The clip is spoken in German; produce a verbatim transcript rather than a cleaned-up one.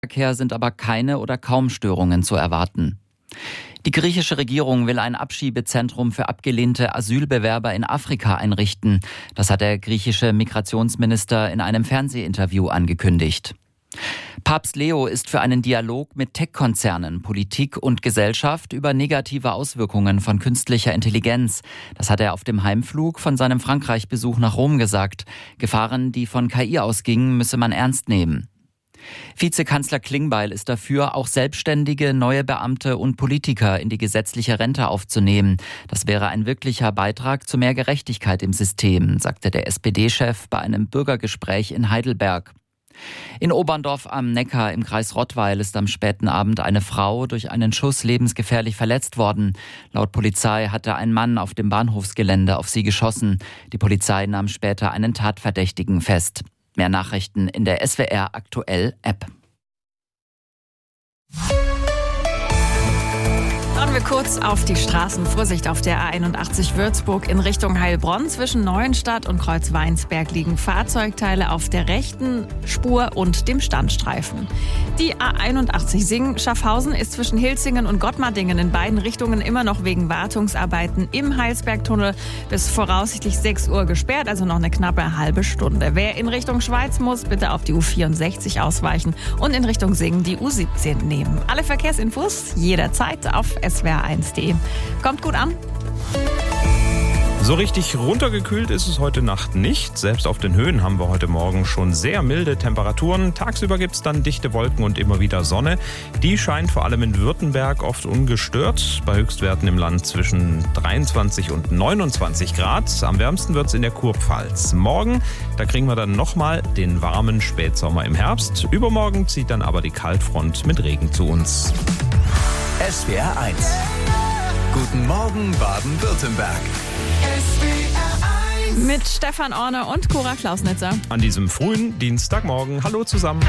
Verkehr sind aber keine oder kaum Störungen zu erwarten. Die griechische Regierung will ein Abschiebezentrum für abgelehnte Asylbewerber in Afrika einrichten. Das hat der griechische Migrationsminister in einem Fernsehinterview angekündigt. Papst Leo ist für einen Dialog mit Tech-Konzernen, Politik und Gesellschaft über negative Auswirkungen von künstlicher Intelligenz. Das hat er auf dem Heimflug von seinem Frankreich-Besuch nach Rom gesagt. Gefahren, die von K I ausgingen, müsse man ernst nehmen. Vizekanzler Klingbeil ist dafür, auch Selbstständige, neue Beamte und Politiker in die gesetzliche Rente aufzunehmen. Das wäre ein wirklicher Beitrag zu mehr Gerechtigkeit im System, sagte der S P D-Chef bei einem Bürgergespräch in Heidelberg. In Oberndorf am Neckar im Kreis Rottweil ist am späten Abend eine Frau durch einen Schuss lebensgefährlich verletzt worden. Laut Polizei hatte ein Mann auf dem Bahnhofsgelände auf sie geschossen. Die Polizei nahm später einen Tatverdächtigen fest. Mehr Nachrichten in der S W R Aktuell App. Schauen wir kurz auf die Straßen. Vorsicht auf der A einundachtzig Würzburg in Richtung Heilbronn. Zwischen Neuenstadt und Kreuz-Weinsberg liegen Fahrzeugteile auf der rechten Spur und dem Standstreifen. Die A einundachtzig Singen-Schaffhausen ist zwischen Hilzingen und Gottmardingen in beiden Richtungen immer noch wegen Wartungsarbeiten im Heilsbergtunnel bis voraussichtlich sechs Uhr gesperrt, also noch eine knappe halbe Stunde. Wer in Richtung Schweiz muss, bitte auf die U vierundsechzig ausweichen und in Richtung Singen die U siebzehn nehmen. Alle Verkehrsinfos jederzeit auf S W R eins punkt de. Kommt gut an. So richtig runtergekühlt ist es heute Nacht nicht. Selbst auf den Höhen haben wir heute Morgen schon sehr milde Temperaturen. Tagsüber gibt es dann dichte Wolken und immer wieder Sonne. Die scheint vor allem in Württemberg oft ungestört. Bei Höchstwerten im Land zwischen dreiundzwanzig und neunundzwanzig Grad. Am wärmsten wird es in der Kurpfalz. Morgen, da kriegen wir dann nochmal den warmen Spätsommer im Herbst. Übermorgen zieht dann aber die Kaltfront mit Regen zu uns. S W R eins. Guten Morgen Baden-Württemberg. Mit Stefan Orne und Cora Klausnitzer. An diesem frühen Dienstagmorgen. Hallo zusammen.